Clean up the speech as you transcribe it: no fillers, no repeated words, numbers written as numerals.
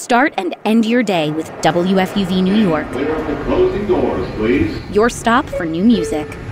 Start and end your day with WFUV New York. Clear up the closing doors, please. Your stop for new music.